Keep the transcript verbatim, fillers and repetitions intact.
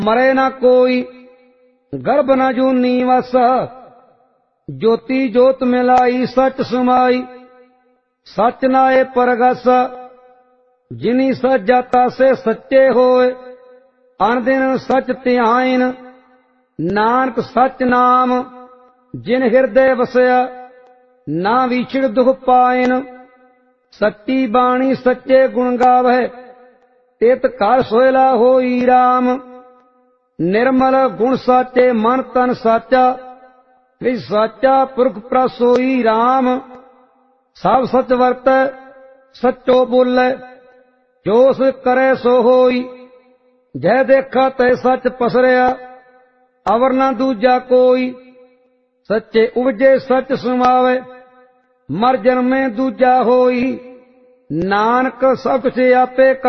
मरे न कोई गर्भ न जूनी वस, ज्योति जोत मिलाई सच समाई। सच नाए परगस, जिनी सच जाता से सच्चे होए। अन दिन सच ध्यान, नानक सच नाम। जिन हृदय वसया, ना विछड़ दुख पाइन। सच्ची बाणी सच्चे गुण गावै, तित कर सोयला होई राम। निर्मल गुण साचे मन तन साचा, विच साचा पुरख प्रसोई राम। सब सच वरतै सचो बोलै, जो सो करे सो होई। जै देखा तै सच पसरिया, अवर न दूजा कोई। सच्चे उपजे सच समावे, मर जन्मे दूजा होई। नानक सब कुछ आपे